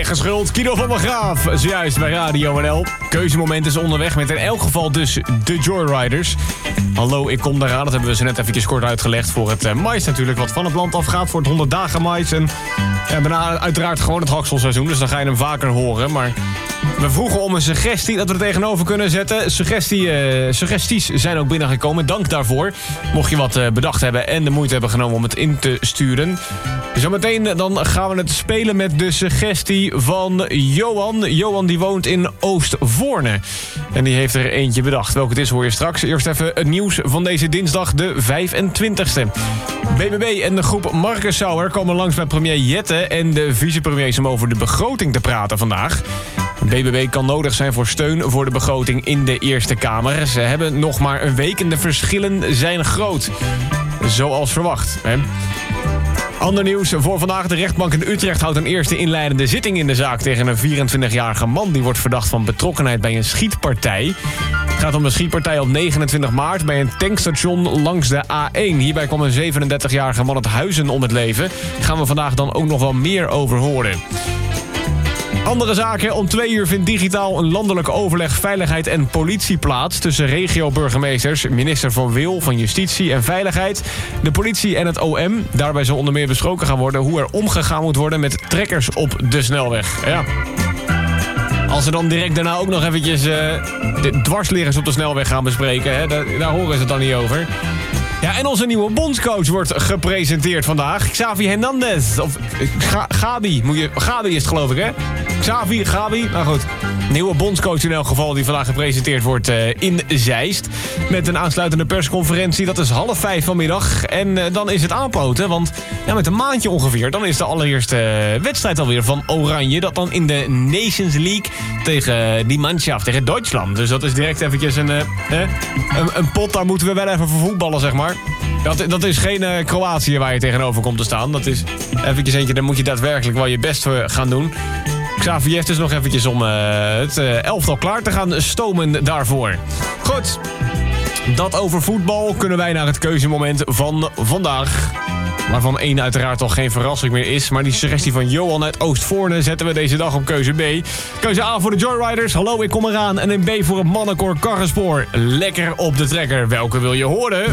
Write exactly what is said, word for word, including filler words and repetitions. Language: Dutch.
weggeschuld. Kino van der Graaf, zojuist bij Radio N L. Keuzemoment is onderweg met in elk geval dus de Joyriders. Hallo, ik kom daaraan. Dat hebben we zo net eventjes kort uitgelegd voor het uh, mais natuurlijk. Wat van het land afgaat voor het honderd dagen mais. En ja, daarna uiteraard gewoon het hakselseizoen. Dus dan ga je hem vaker horen. Maar we vroegen om een suggestie dat we er tegenover kunnen zetten. Suggestie, uh, suggesties zijn ook binnengekomen. Dank daarvoor. Mocht je wat uh, bedacht hebben en de moeite hebben genomen om het in te sturen. Zometeen dan gaan we het spelen met de suggestie van Johan. Johan die woont in Oostvoorne. En die heeft er eentje bedacht. Welke het is hoor je straks. Eerst even het nieuws van deze dinsdag de vijfentwintigste. B B B en de groep Marcus Sauer komen langs bij premier Jette en de vicepremiers om over de begroting te praten vandaag. B B B kan nodig zijn voor steun voor de begroting in de Eerste Kamer. Ze hebben nog maar een week en de verschillen zijn groot. Zoals verwacht. Hè? Ander nieuws voor vandaag. De rechtbank in Utrecht houdt een eerste inleidende zitting in de zaak tegen een vierentwintigjarige man. Die wordt verdacht van betrokkenheid bij een schietpartij. Het gaat om een schietpartij op negenentwintig maart bij een tankstation langs de A één. Hierbij kwam een zevenendertigjarige man uit Huizen om het leven. Daar gaan we vandaag dan ook nog wel meer over horen. Andere zaken. Om twee uur vindt digitaal een landelijk overleg veiligheid en politie plaats tussen regio-burgemeesters, minister Van Wil van Justitie en Veiligheid, de politie en het O M. Daarbij zal onder meer besproken gaan worden hoe er omgegaan moet worden met trekkers op de snelweg. Ja. Als ze dan direct daarna ook nog eventjes uh, de dwarsliggers op de snelweg gaan bespreken, hè, daar, daar horen ze het dan niet over. Ja, en onze nieuwe bondscoach wordt gepresenteerd vandaag. Xavi Hernandez. Of Ga- Gabi. Moet je, Gabi is het geloof ik, hè? Xavi, Gabi. Nou goed. Nieuwe bondscoach in elk geval die vandaag gepresenteerd wordt uh, in Zeist. Met een aansluitende persconferentie. Dat is half vijf vanmiddag. En uh, dan is het aanpoten. Want ja, met een maandje ongeveer. Dan is de allereerste uh, wedstrijd alweer van Oranje. Dat dan in de Nations League tegen die manschaft, tegen Duitsland. Dus dat is direct eventjes een, uh, uh, een, een pot. Daar moeten we wel even voor voetballen, zeg maar. Dat, dat is geen uh, Kroatië waar je tegenover komt te staan. Dat is eventjes eentje, daar moet je daadwerkelijk wel je best voor gaan doen. Xavi heeft dus nog eventjes om uh, het uh, elftal klaar te gaan stomen daarvoor. Goed, dat over voetbal. Kunnen wij naar het keuzemoment van vandaag. Waarvan één uiteraard toch geen verrassing meer is. Maar die suggestie van Johan uit Oostvoorne zetten we deze dag op keuze B. Keuze A voor de Joyriders. Hallo, ik kom eraan. En een B voor het mannenkoor Karrenspoor. Lekker op de trekker. Welke wil je horen?